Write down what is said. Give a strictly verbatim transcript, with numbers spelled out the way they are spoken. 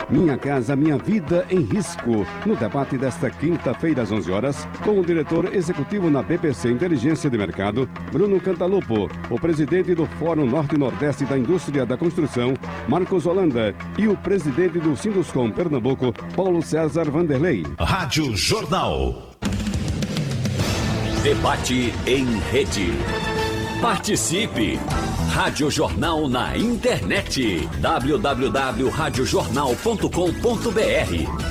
Minha Casa Minha Vida em Risco, no debate desta quinta-feira às onze horas, com o diretor executivo na B P C Inteligência de Mercado, Bruno Cantalupo, o presidente do Fórum Norte-Nordeste da Indústria da Construção, Marcos Holanda, e o presidente do Sinduscom Pernambuco, Paulo César Vanderlei. Rádio Jornal. Debate em rede. Participe! Rádio Jornal na internet. w w w ponto rádio jornal ponto com ponto b r